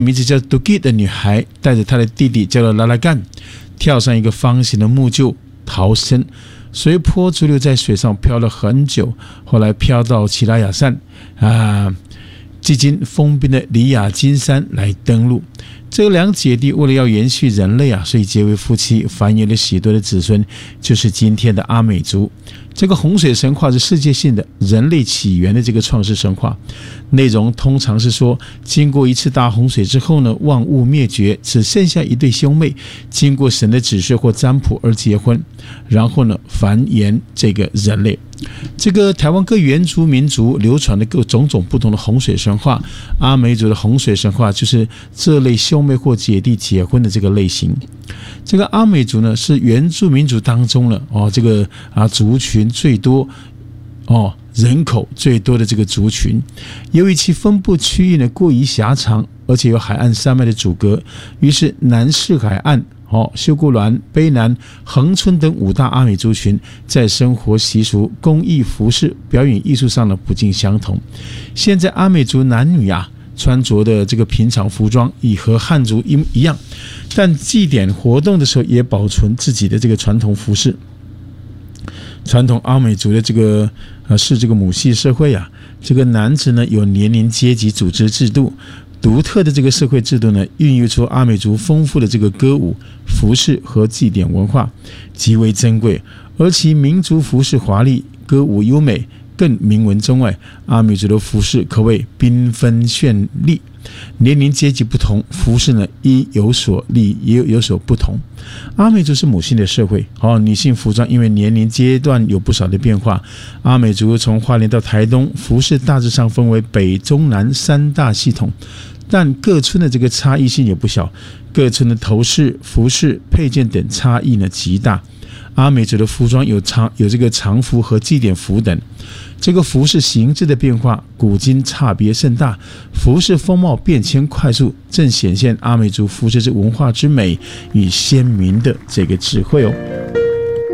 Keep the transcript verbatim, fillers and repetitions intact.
名字叫 Dugi 的女孩带着她的弟弟叫做拉拉干，跳上一个方形的木臼逃生，随波逐流在水上漂了很久，后来漂到奇拉雅山啊，几经封闭的里亚金山来登陆。这两姐弟为了要延续人类啊，所以结为夫妻，繁衍了许多的子孙，就是今天的阿美族。这个洪水神话是世界性的人类起源的这个创世神话，内容通常是说，经过一次大洪水之后呢，万物灭绝，只剩下一对兄妹，经过神的指示或占卜而结婚，然后呢繁衍这个人类。这个台湾各原住民族流传的各种种不同的洪水神话，阿美族的洪水神话就是这类兄妹或姐弟结婚的这个类型。这个阿美族呢是原住民族当中呢哦这个啊族群最多哦人口最多的这个族群，由于其分布区域呢过于狭长，而且有海岸山脉的阻隔，于是南势海岸哦，秀姑峦、卑南、恒春等五大阿美族群在生活习俗、工艺、服饰、表演艺术上呢不尽相同。现在阿美族男女啊穿着的这个平常服装已和汉族一一样，但祭典活动的时候也保存自己的这个传统服饰。传统阿美族的这个呃是这个母系社会啊，这个男子呢有年龄阶级组织制度。独特的这个社会制度呢，孕育出阿美族丰富的这个歌舞、服饰和祭典文化，极为珍贵。而其民族服饰华丽，歌舞优美，更名闻中外。阿美族的服饰可谓缤纷绚丽，年龄阶级不同，服饰呢亦有所立，也有所不同。阿美族是母性的社会，哦，女性服装因为年龄阶段有不少的变化。阿美族从花莲到台东，服饰大致上分为北、中、南三大系统。但各村的这个差异性也不小，各村的头饰、服饰、配件等差异呢极大。阿美族的服装有长有这个常服和祭典服等，这个服饰形制的变化，古今差别甚大，服饰风貌变迁快速，正显现阿美族服饰之文化之美与鲜明的这个智慧哦。